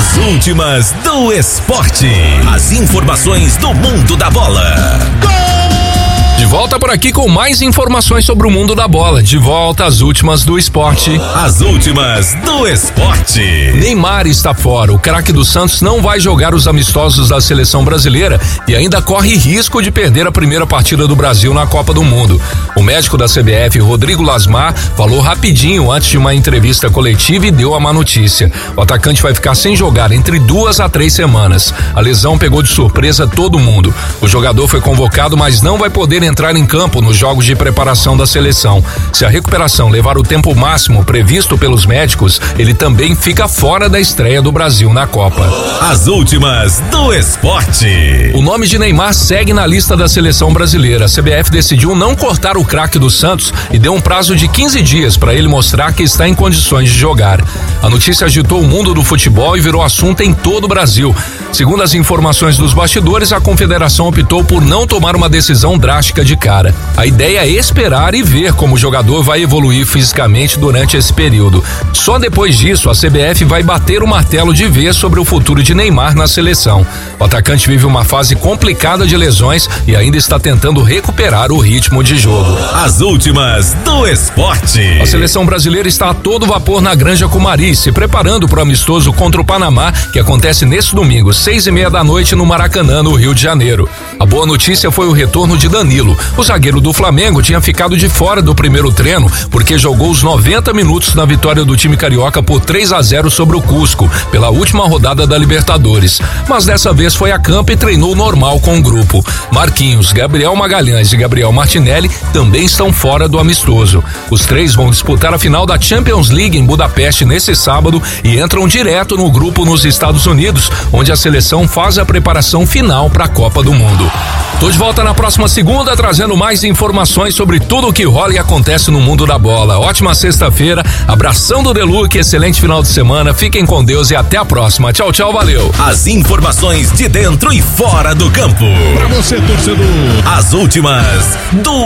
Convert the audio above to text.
As últimas do esporte. As informações do mundo da bola. De volta por aqui com mais informações sobre o mundo da bola. De volta às últimas do esporte. As últimas do esporte. Neymar está fora. O craque do Santos não vai jogar os amistosos da seleção brasileira e ainda corre risco de perder a primeira partida do Brasil na Copa do Mundo. O médico da CBF, Rodrigo Lasmar, falou rapidinho antes de uma entrevista coletiva e deu a má notícia. O atacante vai ficar sem jogar entre 2 a 3 semanas. A lesão pegou de surpresa todo mundo. O jogador foi convocado, mas não vai poder entrar em campo nos jogos de preparação da seleção. Se a recuperação levar o tempo máximo previsto pelos médicos, ele também fica fora da estreia do Brasil na Copa. As últimas do esporte. O nome de Neymar segue na lista da seleção brasileira. A CBF decidiu não cortar o craque do Santos e deu um prazo de 15 dias para ele mostrar que está em condições de jogar. A notícia agitou o mundo do futebol e virou assunto em todo o Brasil. Segundo as informações dos bastidores, a confederação optou por não tomar uma decisão drástica de cara. A ideia é esperar e ver como o jogador vai evoluir fisicamente durante esse período. Só depois disso, a CBF vai bater o martelo de vez sobre o futuro de Neymar na seleção. O atacante vive uma fase complicada de lesões e ainda está tentando recuperar o ritmo de jogo. As últimas do esporte. A seleção brasileira está a todo vapor na Granja Comari, se preparando para o amistoso contra o Panamá, que acontece neste domingo, 6:30 da noite, no Maracanã, no Rio de Janeiro. A boa notícia foi o retorno de Danilo. O zagueiro do Flamengo tinha ficado de fora do primeiro treino porque jogou os 90 minutos na vitória do time carioca por 3 a 0 sobre o Cusco, pela última rodada da Libertadores. Mas dessa vez foi a campo e treinou normal com o grupo. Marquinhos, Gabriel Magalhães e Gabriel Martinelli também estão fora do amistoso. Os três vão disputar a final da Champions League em Budapeste nesse sábado e entram direto no grupo nos Estados Unidos, onde a seleção faz a preparação final para a Copa do Mundo. Tô de volta na próxima segunda, trazendo mais informações sobre tudo o que rola e acontece no mundo da bola. Ótima sexta-feira, abração do Deluque, excelente final de semana, fiquem com Deus e até a próxima. Tchau, tchau, valeu. As informações de dentro e fora do campo. Pra você, torcedor. As últimas do